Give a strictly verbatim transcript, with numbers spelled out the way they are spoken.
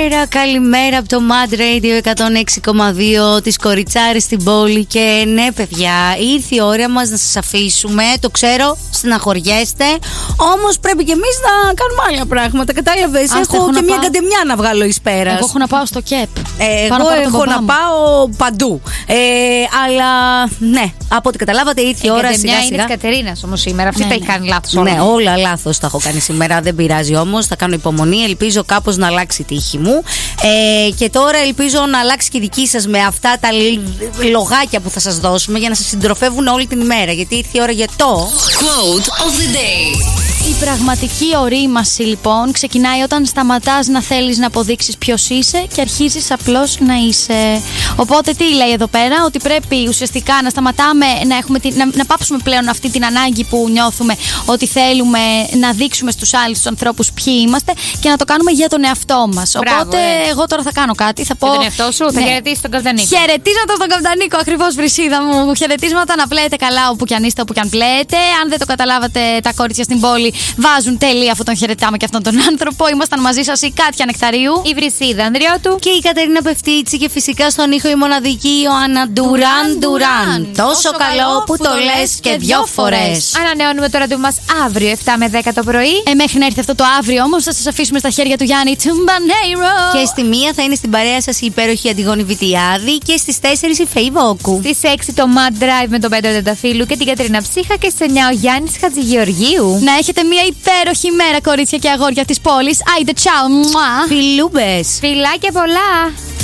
Καλημέρα, καλημέρα από το Mad Radio εκατόν έξι κόμμα δύο, τις κοριτσάρες στην πόλη. Και ναι, παιδιά, ήρθε η ώρα μας να σας αφήσουμε. Το ξέρω, στεναχωριέστε. Όμως πρέπει και εμείς να κάνουμε άλλα πράγματα. Κατάλαβες? Έχω, έχω και μια πάω... καντεμιά να βγάλω εις πέρας. Εγώ έχω να πάω στο ΚΕΠ. Ε, εγώ έχω να πάω παντού. Ε, αλλά ναι, από ό,τι καταλάβατε, ήρθε η, η ώρα σιγά σιγά. Είναι της Κατερίνας όμως σήμερα. Αυτή ναι, τα ναι. έχει κάνει λάθος όλα. Ναι, όλα λάθος τα έχω κάνει σήμερα. Δεν πειράζει όμως. Θα κάνω υπομονή. Ελπίζω κάπως να αλλάξει η τύχη μου. Ε, και τώρα ελπίζω να αλλάξει και η δική σας με αυτά τα λογάκια που θα σας δώσουμε για να σας συντροφεύουν όλη την ημέρα. Γιατί ήρθε η ώρα για το Quote of the day. Η πραγματική ορίμαση λοιπόν ξεκινάει όταν σταματάς να θέλεις να αποδείξεις ποιος είσαι και αρχίζεις απλώς να είσαι. Οπότε τι λέει εδώ πέρα? Ότι πρέπει ουσιαστικά να σταματάμε να, έχουμε την, να, να πάψουμε πλέον αυτή την ανάγκη που νιώθουμε ότι θέλουμε να δείξουμε στους άλλους τους ανθρώπους ποιοι είμαστε και να το κάνουμε για τον εαυτό μας. Μπράβο, Οπότε ε. εγώ τώρα θα κάνω κάτι. Θα πω. Για τον εαυτό σου, θα ναι. χαιρετήσεις τον Καπτανίκο. Χαιρετίσματα στον Καπτανίκο, ακριβώς, Βρυσίδα μου. Χαιρετίσματα, να πλέετε καλά όπου κι αν είστε, όπου κι αν πλέετε. Αν δεν το καταλάβατε, τα κορίτσια στην πόλη βάζουν τέλεια αφού τον χαιρετάμε και αυτόν τον άνθρωπο. Ήμασταν μαζί σας η Κάτια Νεκταρίου, η Βρυσίδα Ανδριώτου και η Κατερίνα Πεφτίτσι. Και φυσικά στον ήχο η μοναδική Ιωάννα Ντουράν Ντουράν. Τόσο καλό που το λες και δυο φορές. Ανανεώνουμε το ραντεβού μας αύριο επτά με δέκα το πρωί. Ε, μέχρι να έρθει αυτό το αύριο όμως θα σας αφήσουμε στα χέρια του Γιάννη Τσουμπανέιρο. Και στη μία θα είναι στην παρέα σας η υπέροχη Αντιγόνη Βιτιάδη και στις τέσσερις η Φέη Βόκου. Στις έξι το Mad Drive με τον Πέτρο Τενταφύλου και την Κατερίνα Ψύχα και στις εννιά ο Γιάννης Χατζηγεωργίου. Να έχετε μια υπέροχη μέρα, κορίτσια και αγόρια της πόλης. Άιντε, τσάου. Φιλούμπες. Φιλάκια πολλά.